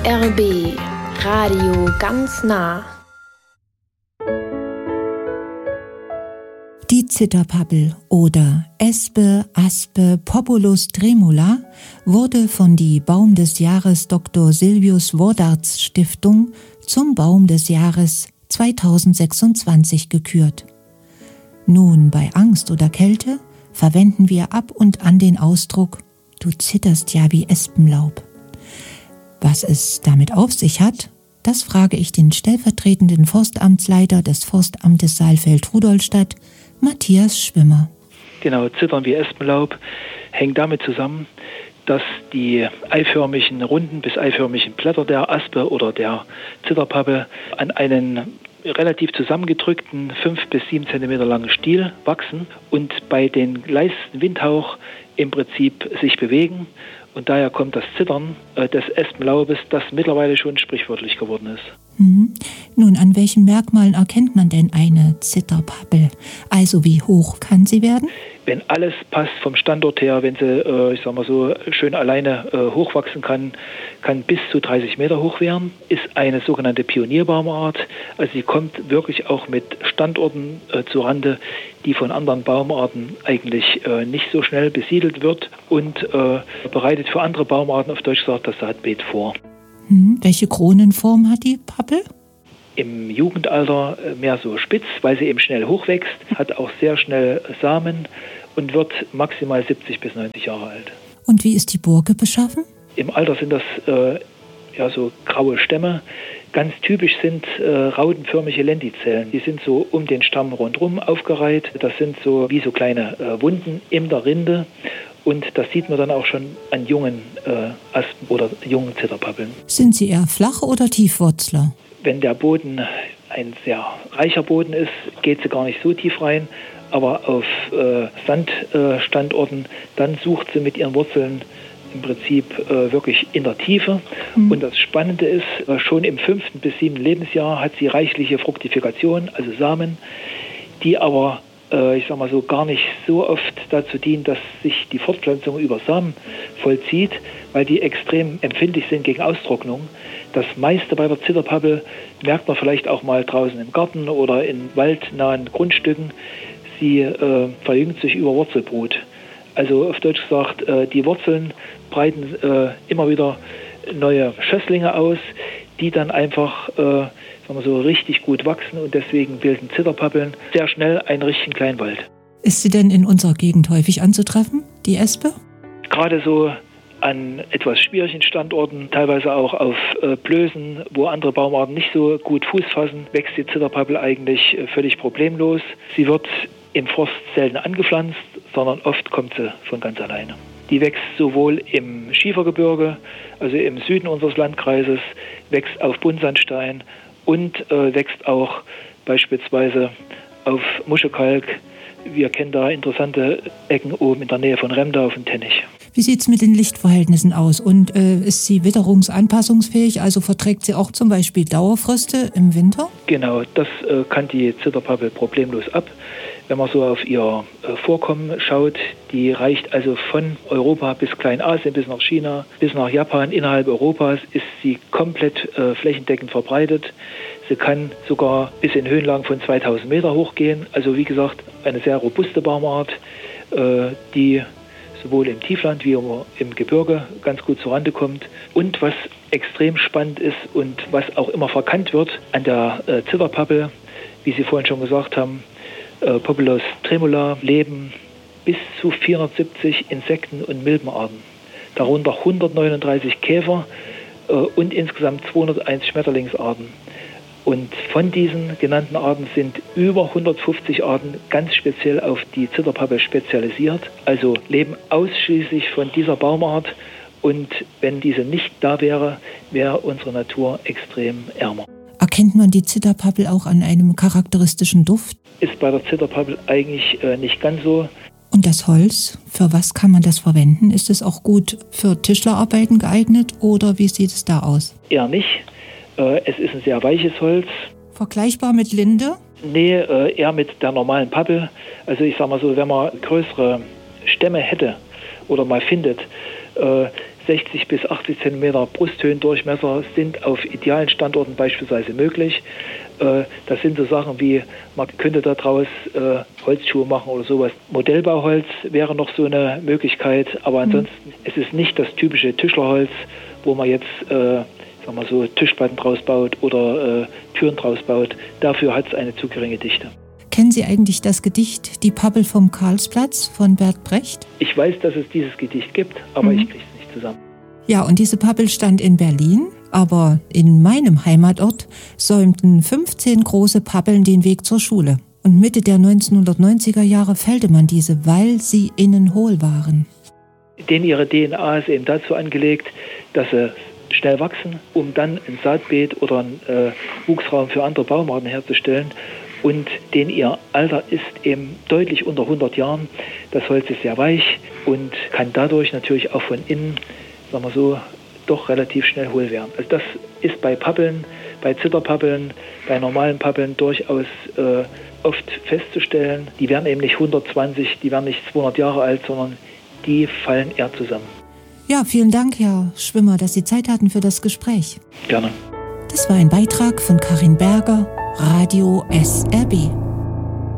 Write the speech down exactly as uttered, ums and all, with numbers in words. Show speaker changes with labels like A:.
A: R B Radio ganz nah.
B: Die Zitterpappel oder Espe aspe populus tremula wurde von die Baum des Jahres Doktor Silvius Wodarts Stiftung zum Baum des Jahres zweitausendsechsundzwanzig gekürt. Nun, bei Angst oder Kälte verwenden wir ab und an den Ausdruck „Du zitterst ja wie Espenlaub“. Was es damit auf sich hat, das frage ich den stellvertretenden Forstamtsleiter des Forstamtes Saalfeld-Rudolstadt, Matthias Schwimmer.
C: Genau, Zittern wie Espenlaub hängt damit zusammen, dass die eiförmigen, runden bis eiförmigen Blätter der Aspe oder der Zitterpappel an einen relativ zusammengedrückten fünf bis sieben Zentimeter langen Stiel wachsen und bei den leisesten Windhauch im Prinzip sich bewegen. Und daher kommt das Zittern äh, des Espenlaubes, das mittlerweile schon sprichwörtlich geworden ist.
B: Mhm. Nun, an welchen Merkmalen erkennt man denn eine Zitterpappel? Also wie hoch kann sie werden?
C: Wenn alles passt vom Standort her, wenn sie, äh, ich sag mal so, schön alleine äh, hochwachsen kann, kann bis zu dreißig Meter hoch werden, ist eine sogenannte Pionierbaumart. Also sie kommt wirklich auch mit Standorten äh, zurande, die von anderen Baumarten eigentlich äh, nicht so schnell besiedelt wird und äh, bereitet für andere Baumarten, auf Deutsch gesagt, das Saatbeet vor.
B: Hm, welche Kronenform hat die Pappel?
C: Im Jugendalter mehr so spitz, weil sie eben schnell hochwächst, hat auch sehr schnell Samen und wird maximal siebzig bis neunzig Jahre alt.
B: Und wie ist die Burke beschaffen?
C: Im Alter sind das äh, ja so graue Stämme. Ganz typisch sind äh, rautenförmige Lentizellen. Die sind so um den Stamm rundherum aufgereiht. Das sind so wie so kleine äh, Wunden in der Rinde. Und das sieht man dann auch schon an jungen äh, Aspen oder jungen Zitterpappeln.
B: Sind sie eher flach oder Tiefwurzler?
C: Wenn der Boden ein sehr reicher Boden ist, geht sie gar nicht so tief rein. Aber auf äh, Sandstandorten, dann sucht sie mit ihren Wurzeln im Prinzip äh, wirklich in der Tiefe. Mhm. Und das Spannende ist, äh, schon im fünften bis siebten Lebensjahr hat sie reichliche Fruktifikation, also Samen, die aber, äh, ich sag mal so, gar nicht so oft dazu dienen, dass sich die Fortpflanzung über Samen vollzieht, weil die extrem empfindlich sind gegen Austrocknung. Das meiste bei der Zitterpappel merkt man vielleicht auch mal draußen im Garten oder in waldnahen Grundstücken. Sie äh, verjüngt sich über Wurzelbrut. Also auf Deutsch gesagt, äh, die Wurzeln breiten äh, immer wieder neue Schösslinge aus, die dann einfach äh, sagen wir so, richtig gut wachsen und deswegen bilden Zitterpappeln sehr schnell einen richtigen Kleinwald.
B: Ist sie denn in unserer Gegend häufig anzutreffen, die Espe?
C: Gerade so an etwas schwierigen Standorten, teilweise auch auf äh, Blößen, wo andere Baumarten nicht so gut Fuß fassen, wächst die Zitterpappel eigentlich äh, völlig problemlos. Sie wird im Forst selten angepflanzt, sondern oft kommt sie von ganz alleine. Die wächst sowohl im Schiefergebirge, also im Süden unseres Landkreises, wächst auf Buntsandstein und äh, wächst auch beispielsweise auf Muschekalk. Wir kennen da interessante Ecken oben in der Nähe von Remda auf dem Tettich.
B: Wie sieht es mit den Lichtverhältnissen aus? Und äh, ist sie witterungsanpassungsfähig? Also verträgt sie auch zum Beispiel Dauerfröste im Winter?
C: Genau, das äh, kann die Zitterpappel problemlos ab. Wenn man so auf ihr äh, Vorkommen schaut, die reicht also von Europa bis Kleinasien, bis nach China, bis nach Japan. Innerhalb Europas ist sie komplett äh, flächendeckend verbreitet. Sie kann sogar bis in Höhenlagen von zweitausend Meter hochgehen. Also wie gesagt, eine sehr robuste Baumart, äh, die sowohl im Tiefland wie auch im Gebirge ganz gut zurande kommt. Und was extrem spannend ist und was auch immer verkannt wird an der äh, Zitterpappel, wie Sie vorhin schon gesagt haben, äh, Populus tremula, leben bis zu vierhundertsiebzig Insekten- und Milbenarten. Darunter hundertneununddreißig Käfer äh, und insgesamt zweihunderteins Schmetterlingsarten. Und von diesen genannten Arten sind über hundertfünfzig Arten ganz speziell auf die Zitterpappel spezialisiert, also leben ausschließlich von dieser Baumart. Und wenn diese nicht da wäre, wäre unsere Natur extrem ärmer.
B: Erkennt man die Zitterpappel auch an einem charakteristischen Duft?
C: Ist bei der Zitterpappel eigentlich äh, nicht ganz so.
B: Und das Holz, für was kann man das verwenden? Ist es auch gut für Tischlerarbeiten geeignet oder wie sieht es da aus?
C: Eher nicht. Es ist ein sehr weiches Holz.
B: Vergleichbar mit Linde?
C: Nee, eher mit der normalen Pappel. Also ich sag mal so, wenn man größere Stämme hätte oder mal findet, sechzig bis achtzig Zentimeter Brusthöhendurchmesser sind auf idealen Standorten beispielsweise möglich. Äh, das sind so Sachen wie, man könnte daraus äh, Holzschuhe machen oder sowas. Modellbauholz wäre noch so eine Möglichkeit, aber ansonsten mhm. es ist nicht das typische Tischlerholz, wo man jetzt äh, sagen wir so, Tischplatten draus baut oder äh, Türen draus baut. Dafür hat es eine zu geringe Dichte.
B: Kennen Sie eigentlich das Gedicht Die Pappel vom Karlsplatz von Bert Brecht?
C: Ich weiß, dass es dieses Gedicht gibt, aber mhm. ich kriege es nicht zusammen.
B: Ja, und diese Pappel stand in Berlin, aber in meinem Heimatort säumten fünfzehn große Pappeln den Weg zur Schule. Und Mitte der neunzehnhundertneunziger Jahre fällte man diese, weil sie innen hohl waren.
C: Denn ihre D N A ist eben dazu angelegt, dass sie schnell wachsen, um dann ein Saatbeet oder einen äh, Wuchsraum für andere Baumarten herzustellen. Und denn ihr Alter ist eben deutlich unter hundert Jahren. Das Holz ist sehr weich und kann dadurch natürlich auch von innen, sagen wir so, doch relativ schnell hohl werden. Also das ist bei Pappeln, bei Zitterpappeln, bei normalen Pappeln durchaus äh, oft festzustellen. Die werden eben nicht hundertzwanzig, die werden nicht zweihundert Jahre alt, sondern die fallen eher zusammen.
B: Ja, vielen Dank, Herr Schwimmer, dass Sie Zeit hatten für das Gespräch.
C: Gerne.
B: Das war ein Beitrag von Karin Berger, Radio S R B.